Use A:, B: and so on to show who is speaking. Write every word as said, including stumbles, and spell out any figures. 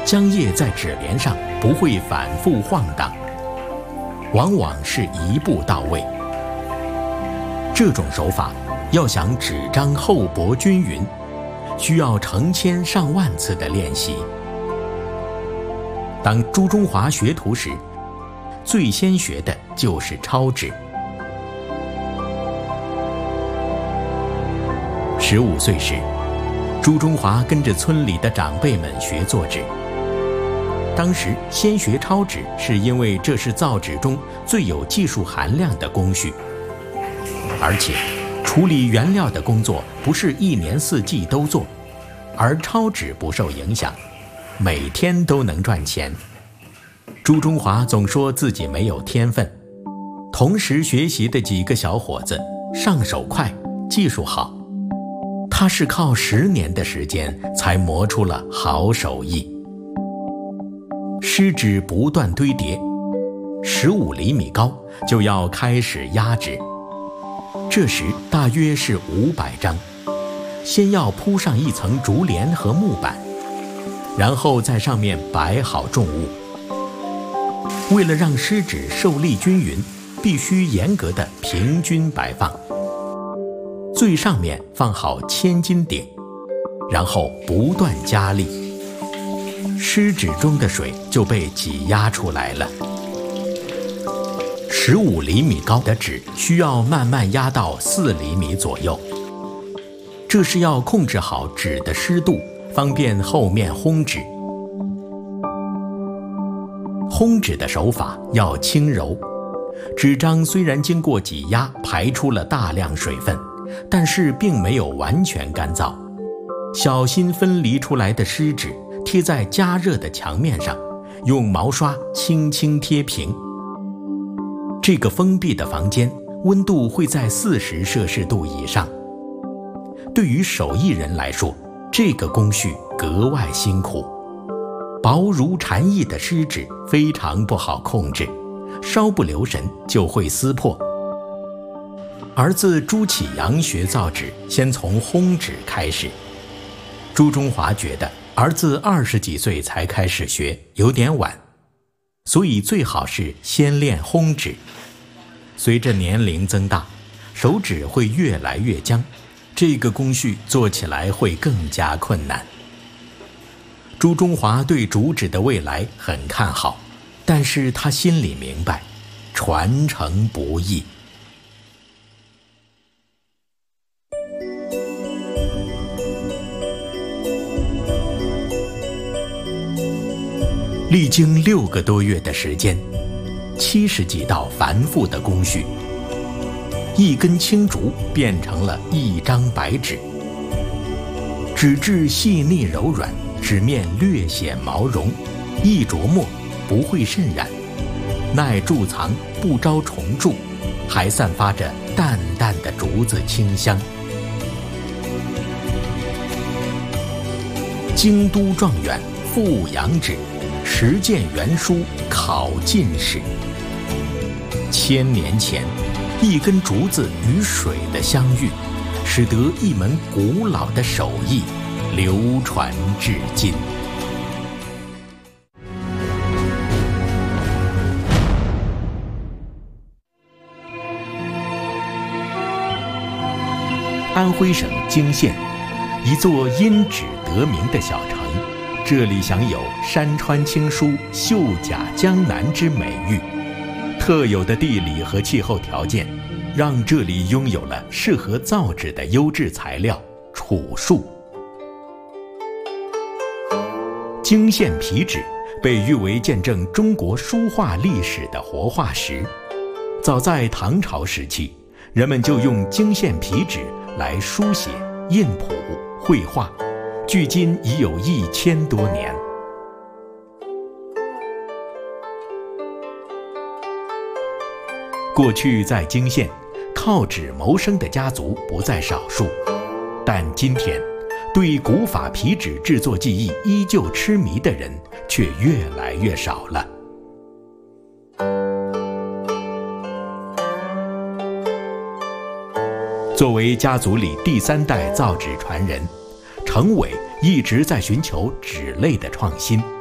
A: 浆液在纸帘上不会反复晃荡，往往是一步到位。这种手法要想纸张厚薄均匀，需要成千上万次的练习。当朱中华学徒时，最先学的就是抄纸。十五岁时，朱中华跟着村里的长辈们学做纸。当时先学抄纸，是因为这是造纸中最有技术含量的工序，而且处理原料的工作不是一年四季都做，而抄纸不受影响，每天都能赚钱。朱中华总说自己没有天分，同时学习的几个小伙子上手快，技术好，他是靠十年的时间才磨出了好手艺。湿纸不断堆叠，十五厘米高就要开始压纸。这时大约是五百张，先要铺上一层竹帘和木板，然后在上面摆好重物。为了让湿纸受力均匀，必须严格的平均摆放。最上面放好千斤顶，然后不断加力，湿纸中的水就被挤压出来了。十五厘米高的纸需要慢慢压到四厘米左右，这是要控制好纸的湿度，方便后面烘纸。烘纸的手法要轻柔，纸张虽然经过挤压排出了大量水分，但是并没有完全干燥，小心分离出来的湿纸贴在加热的墙面上，用毛刷轻轻贴平。这个封闭的房间温度会在四十摄氏度以上。对于手艺人来说，这个工序格外辛苦。薄如蝉翼的湿纸非常不好控制，稍不留神就会撕破。儿子朱启阳学造纸，先从烘纸开始。朱中华觉得儿子二十几岁才开始学，有点晚，所以最好是先练烘纸。随着年龄增大，手指会越来越僵，这个工序做起来会更加困难。朱中华对竹纸的未来很看好，但是他心里明白，传承不易。历经六个多月的时间，七十几道繁复的工序，一根青竹变成了一张白纸。纸质细腻柔软，纸面略显毛绒，易琢磨，不会渗染，耐贮藏，不招虫蛀，还散发着淡淡的竹子清香。京都状元富阳纸，实践原书考进士。千年前，一根竹子与水的相遇，使得一门古老的手艺流传至今。安徽省泾县，一座因纸得名的小城，这里享有山川青疏、秀甲江南之美誉。特有的地理和气候条件，让这里拥有了适合造纸的优质材料——楚树。泾县皮纸被誉为见证中国书画历史的活化石。早在唐朝时期，人们就用泾县皮纸来书写、印谱、绘画，距今已有一千多年。过去在泾县，靠纸谋生的家族不在少数，但今天，对古法皮纸制作技艺依旧痴迷的人却越来越少了。作为家族里第三代造纸传人，程伟一直在寻求纸类的创新。